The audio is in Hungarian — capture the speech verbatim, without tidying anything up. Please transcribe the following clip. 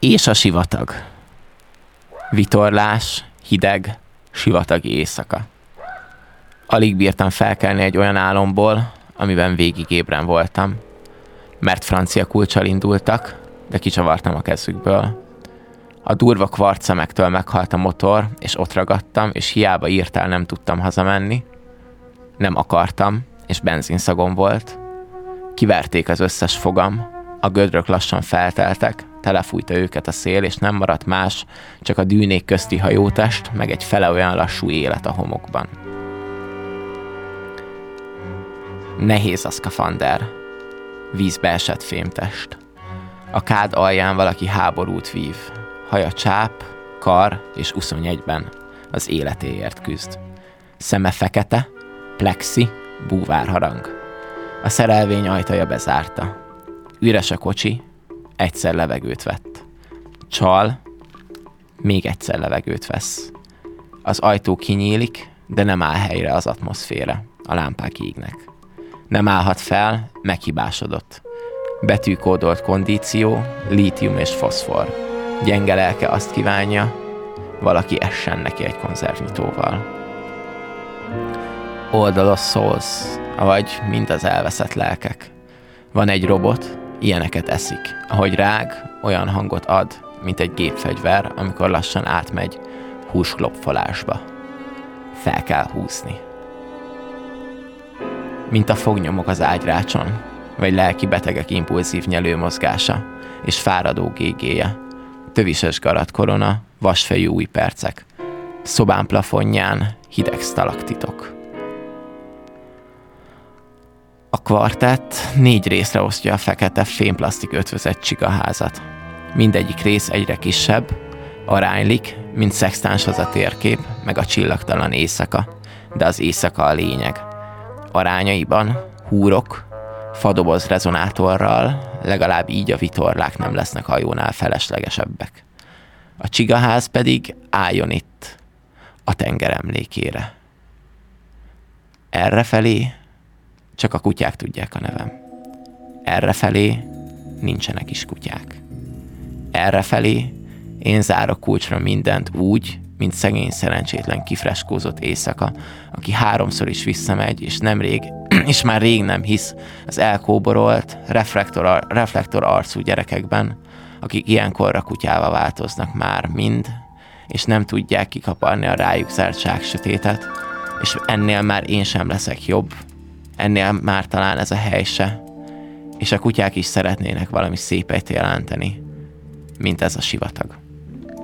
És a sivatag. Vitorlás, hideg, sivatagi éjszaka. Alig bírtam felkelni egy olyan álomból, amiben végig ébren voltam, mert francia kulccsal indultak, de kicsavartam a kezükből. A durva kvarcszemektől meghalt a motor, és ott ragadtam, és hiába írtál, nem tudtam hazamenni. Nem akartam, és benzinszagom volt. Kiverték az összes fogam, a gödrök lassan felteltek, telefújta őket a szél, és nem maradt más, csak a dűnék közti hajótest, meg egy fele olyan lassú élet a homokban. Nehéz a szkafander, vízbe esett fémtest. A kád alján valaki háborút vív, haja csáp, kar és uszony egyben az életéért küzd. Szeme fekete, plexi, búvárharang. A szerelvény ajtaja bezárta. Üres a kocsi, egyszer levegőt vett. Csal, még egyszer levegőt vesz. Az ajtó kinyílik, de nem áll helyre az atmoszféra. A lámpák égnek. Nem állhat fel, meghibásodott. Betűkódolt kondíció, lítium és foszfor. Gyenge lelke azt kívánja, valaki essen neki egy konzervnyitóval. Oldalos Souls, avagy mind az elveszett lelkek. Van egy robot, ilyeneket eszik. Ahogy rág, olyan hangot ad, mint egy gépfegyver, amikor lassan átmegy húsklopfolásba. Fel kell húzni. Mint a fognyomok az ágyrácson, vagy lelki betegek impulzív nyelőmozgása, és fáradó gégéje. Tövises garat korona, vasfejű új percek. Szobán plafonján hideg stalaktitok. A kvartett négy részre osztja a fekete fémplasztik ötvözett csigaházat. Mindegyik rész egyre kisebb, aránylik, mint szextánshoz a térkép, meg a csillagtalan éjszaka, de az éjszaka a lényeg. Arányaiban húrok, fadoboz rezonátorral, legalább így a vitorlák nem lesznek hajónál feleslegesebbek. A csigaház pedig álljon itt, a tenger emlékére. Errefelé csak a kutyák tudják a nevem. Errefelé nincsenek is kutyák. Errefelé én zárok kulcsra mindent úgy, mint szegény szerencsétlen kifreskózott éjszaka, aki háromszor is visszamegy, és nemrég, és már rég nem hisz az elkóborolt, reflektor, reflektor arcú gyerekekben, akik ilyenkorra kutyává változnak már mind, és nem tudják kikaparni a rájuk zárt zsáksötétet, és ennél már én sem leszek jobb, ennél már talán ez a hely se, és a kutyák is szeretnének valami szépet jelenteni, mint ez a sivatag.